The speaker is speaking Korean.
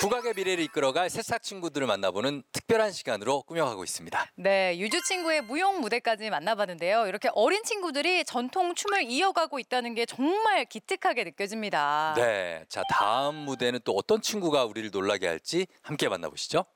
국악의 미래를 이끌어갈 새싹 친구들을 만나보는 특별한 시간으로 꾸며가고 있습니다. 네, 유주 친구의 무용 무대까지 만나봤는데요. 이렇게 어린 친구들이 전통 춤을 이어가고 있다는 게 정말 기특하게 느껴집니다. 네, 자 다음 무대는 또 어떤 친구가 우리를 놀라게 할지 함께 만나보시죠.